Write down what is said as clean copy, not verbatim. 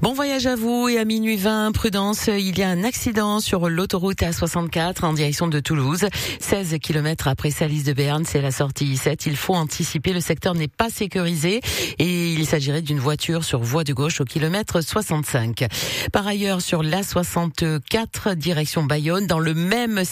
Bon voyage à vous et à minuit 20, prudence, il y a un accident sur l'autoroute A64 en direction de Toulouse. 16 km après Salis de Béarn, c'est la sortie I7. Il faut anticiper, le secteur n'est pas sécurisé et il s'agirait d'une voiture sur voie de gauche au kilomètre 65. Par ailleurs, sur l'A64, direction Bayonne, dans le même